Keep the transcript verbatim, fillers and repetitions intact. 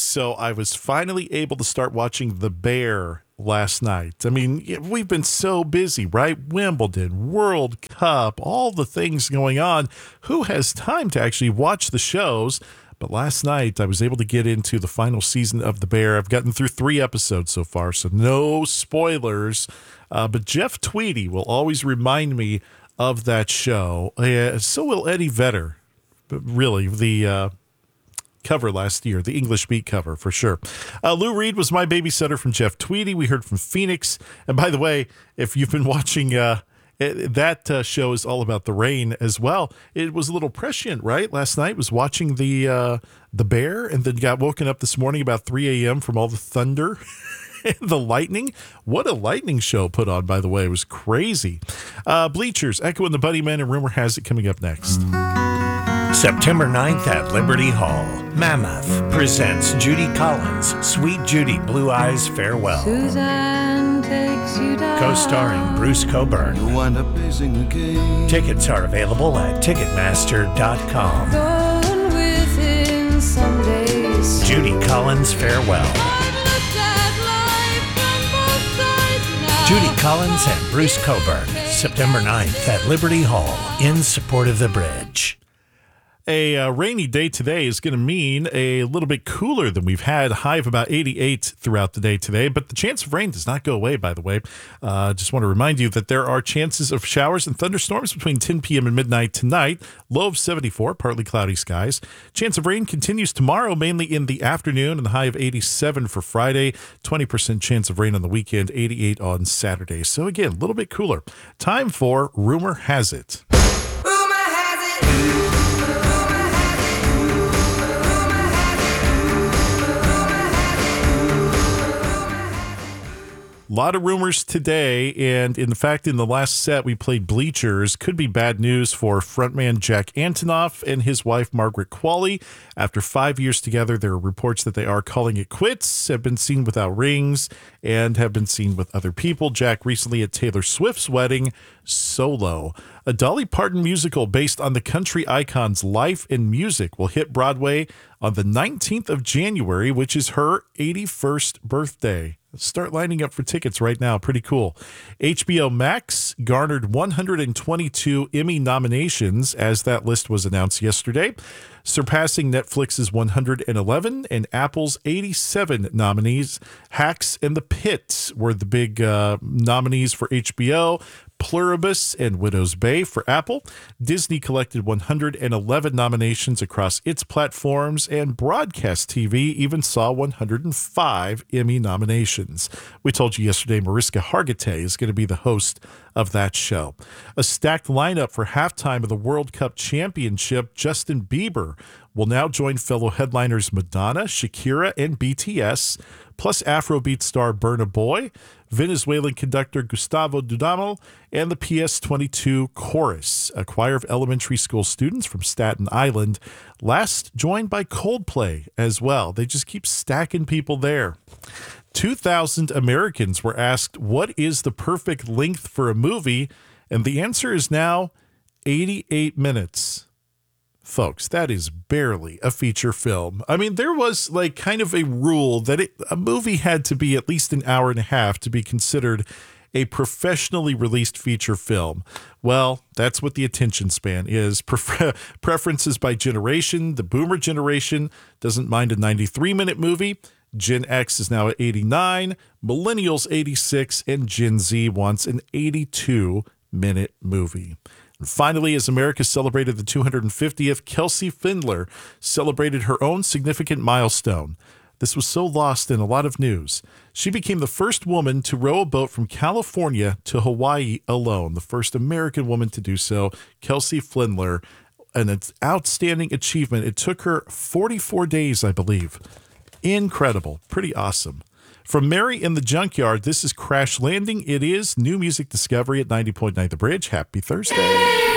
So I was finally able to start watching The Bear last night. I mean, we've been so busy, right? Wimbledon, World Cup, all the things going on. Who has time to actually watch the shows? But last night, I was able to get into the final season of The Bear. I've gotten through three episodes so far, so no spoilers. Uh, but Jeff Tweedy will always remind me of that show. Uh, so will Eddie Vedder. But really, the uh, cover last year, the English Beat cover, for sure. Uh, Lou Reed was my babysitter from Jeff Tweedy. We heard from Phoenix. And by the way, if you've been watching... Uh, It, that uh, show is all about the rain as well. It was a little prescient, right? Last night was watching the uh, the Bear, and then got woken up this morning about three a.m. from all the thunder and the lightning. What a lightning show put on, by the way. It was crazy. Uh, Bleachers, Echo and the Bunny Men, and Rumor Has It coming up next. September ninth at Liberty Hall, Mammoth presents Judy Collins' Sweet Judy Blue Eyes Farewell. Suzanne takes you down. Co-starring Bruce Coburn. You wind up basing the game. Tickets are available at ticketmaster dot com. Going within some days. Judy Collins Farewell. I've looked at life from both sides now. Judy Collins and Bruce Coburn, September ninth at Liberty Hall, in support of the bridge. A uh, rainy day today is going to mean a little bit cooler than we've had. High of about eighty-eight throughout the day today, but the chance of rain does not go away, by the way. Uh, just want to remind you that there are chances of showers and thunderstorms between ten p.m. and midnight tonight. Low of seventy-four, partly cloudy skies. Chance of rain continues tomorrow, mainly in the afternoon, and the high of eighty-seven for Friday. twenty percent chance of rain on the weekend, eighty-eight on Saturday. So again, a little bit cooler. Time for Rumor Has It. A lot of rumors today, and in fact, in the last set, we played Bleachers. Could be bad news for frontman Jack Antonoff and his wife, Margaret Qualley. After five years together, there are reports that they are calling it quits, have been seen without rings, and have been seen with other people. Jack recently at Taylor Swift's wedding, solo. A Dolly Parton musical based on the country icon's life and music will hit Broadway on the nineteenth of January, which is her eighty-first birthday. Start lining up for tickets right now. Pretty cool. H B O Max garnered one hundred twenty-two Emmy nominations as that list was announced yesterday, surpassing Netflix's one hundred eleven and Apple's eighty-seven nominees. Hacks and The Pit were the big uh, nominees for H B O. Pluribus and Widow's Bay for Apple. Disney collected one hundred eleven nominations across its platforms, and broadcast T V even saw one hundred five Emmy nominations. We told you yesterday Mariska Hargitay is going to be the host of that show. A stacked lineup for halftime of the World Cup Championship. Justin Bieber will now join fellow headliners Madonna, Shakira, and B T S, plus Afrobeat star Burna Boy, Venezuelan conductor Gustavo Dudamel, and the P S twenty-two Chorus, a choir of elementary school students from Staten Island, last joined by Coldplay as well. They just keep stacking people there. two thousand Americans were asked, what is the perfect length for a movie? And the answer is now eighty-eight minutes. Folks, that is barely a feature film. I mean, there was like kind of a rule that it, a movie had to be at least an hour and a half to be considered a professionally released feature film. Well, that's what the attention span is. Prefer- preferences by generation. The boomer generation doesn't mind a ninety-three minute movie. Gen X is now at eighty-nine, millennials eighty-six, and Gen Z wants an eighty-two minute movie. And finally, as America celebrated the two hundred fiftieth, Kelsey Findler celebrated her own significant milestone. This was so lost in a lot of news. She became the first woman to row a boat from California to Hawaii alone, the first American woman to do so, Kelsey Findler. An outstanding achievement. It took her forty-four days, I believe. Incredible. Pretty awesome. From Mary in the Junkyard, this is Crash Landing. It is New Music Discovery at ninety point nine The Bridge. Happy Thursday.